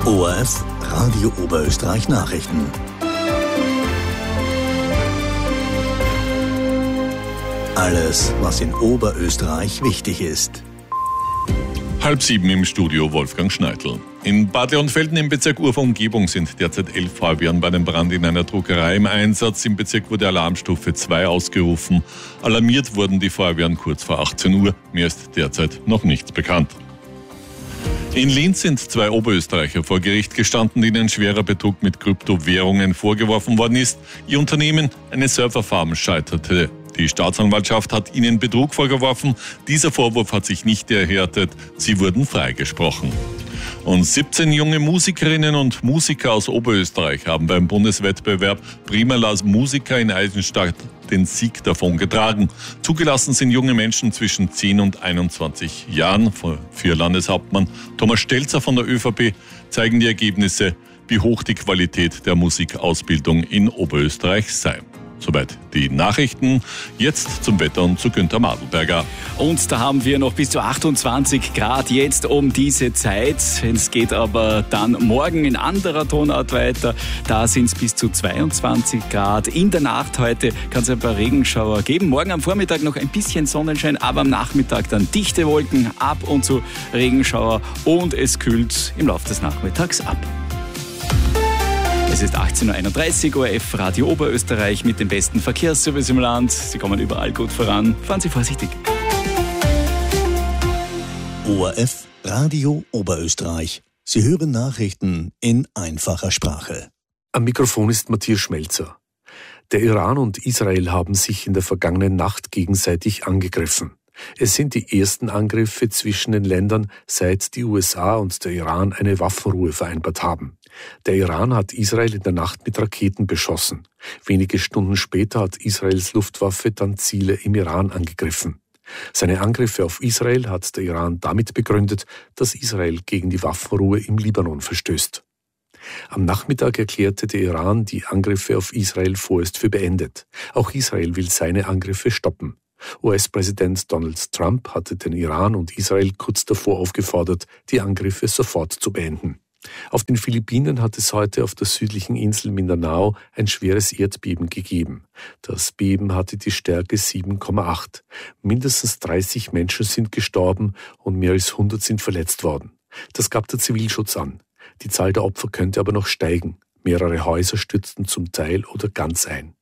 ORF Radio Oberösterreich Nachrichten. Alles, was in Oberösterreich wichtig ist. 6:30 im Studio Wolfgang Schneidl. In Bad Leonfelden im Bezirk Ufer-Umgebung sind derzeit 11 Feuerwehren bei einem Brand in einer Druckerei im Einsatz. Im Bezirk wurde Alarmstufe 2 ausgerufen. Alarmiert wurden die Feuerwehren kurz vor 18 Uhr. Mir ist derzeit noch nichts bekannt. In Linz sind 2 Oberösterreicher vor Gericht gestanden, denen schwerer Betrug mit Kryptowährungen vorgeworfen worden ist. Ihr Unternehmen, eine Serverfarm, scheiterte. Die Staatsanwaltschaft hat ihnen Betrug vorgeworfen. Dieser Vorwurf hat sich nicht erhärtet. Sie wurden freigesprochen. Und 17 junge Musikerinnen und Musiker aus Oberösterreich haben beim Bundeswettbewerb Prima Las Musica in Eisenstadt den Sieg davongetragen. Zugelassen sind junge Menschen zwischen 10 und 21 Jahren. Für Landeshauptmann Thomas Stelzer von der ÖVP zeigen die Ergebnisse, wie hoch die Qualität der Musikausbildung in Oberösterreich sei. Soweit die Nachrichten. Jetzt zum Wetter und zu Günther Madelberger. Und da haben wir noch bis zu 28 Grad jetzt um diese Zeit. Es geht aber dann morgen in anderer Tonart weiter. Da sind es bis zu 22 Grad. In der Nacht heute kann es ein paar Regenschauer geben. Morgen am Vormittag noch ein bisschen Sonnenschein, aber am Nachmittag dann dichte Wolken, ab und zu Regenschauer und es kühlt im Laufe des Nachmittags ab. Es ist 18.31 Uhr, ORF Radio Oberösterreich mit dem besten Verkehrsservice im Land. Sie kommen überall gut voran. Fahren Sie vorsichtig. ORF Radio Oberösterreich. Sie hören Nachrichten in einfacher Sprache. Am Mikrofon ist Matthias Schmelzer. Der Iran und Israel haben sich in der vergangenen Nacht gegenseitig angegriffen. Es sind die ersten Angriffe zwischen den Ländern, seit die USA und der Iran eine Waffenruhe vereinbart haben. Der Iran hat Israel in der Nacht mit Raketen beschossen. Wenige Stunden später hat Israels Luftwaffe dann Ziele im Iran angegriffen. Seine Angriffe auf Israel hat der Iran damit begründet, dass Israel gegen die Waffenruhe im Libanon verstößt. Am Nachmittag erklärte der Iran die Angriffe auf Israel vorerst für beendet. Auch Israel will seine Angriffe stoppen. US-Präsident Donald Trump hatte den Iran und Israel kurz davor aufgefordert, die Angriffe sofort zu beenden. Auf den Philippinen hat es heute auf der südlichen Insel Mindanao ein schweres Erdbeben gegeben. Das Beben hatte die Stärke 7,8. Mindestens 30 Menschen sind gestorben und mehr als 100 sind verletzt worden. Das gab der Zivilschutz an. Die Zahl der Opfer könnte aber noch steigen. Mehrere Häuser stürzten zum Teil oder ganz ein.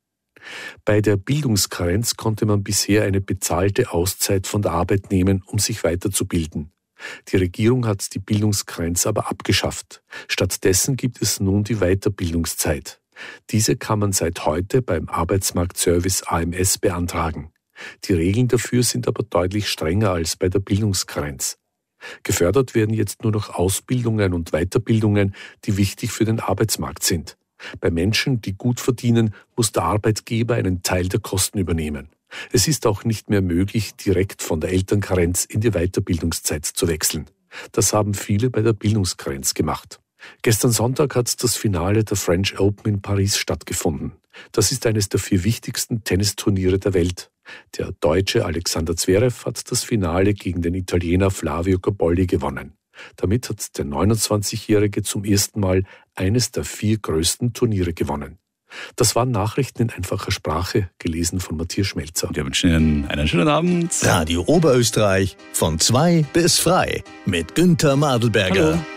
Bei der Bildungskarenz konnte man bisher eine bezahlte Auszeit von der Arbeit nehmen, um sich weiterzubilden. Die Regierung hat die Bildungskarenz aber abgeschafft. Stattdessen gibt es nun die Weiterbildungszeit. Diese kann man seit heute beim Arbeitsmarktservice AMS beantragen. Die Regeln dafür sind aber deutlich strenger als bei der Bildungskarenz. Gefördert werden jetzt nur noch Ausbildungen und Weiterbildungen, die wichtig für den Arbeitsmarkt sind. Bei Menschen, die gut verdienen, muss der Arbeitgeber einen Teil der Kosten übernehmen. Es ist auch nicht mehr möglich, direkt von der Elternkarenz in die Weiterbildungszeit zu wechseln. Das haben viele bei der Bildungskarenz gemacht. Gestern Sonntag hat das Finale der French Open in Paris stattgefunden. Das ist eines der 4 wichtigsten Tennisturniere der Welt. Der Deutsche Alexander Zverev hat das Finale gegen den Italiener Flavio Cobolli gewonnen. Damit hat der 29-Jährige zum ersten Mal eines der 4 größten Turniere gewonnen. Das waren Nachrichten in einfacher Sprache, gelesen von Matthias Schmelzer. Wir wünschen Ihnen einen schönen Abend. Radio Oberösterreich von 2 bis frei mit Günther Madelberger. Hallo.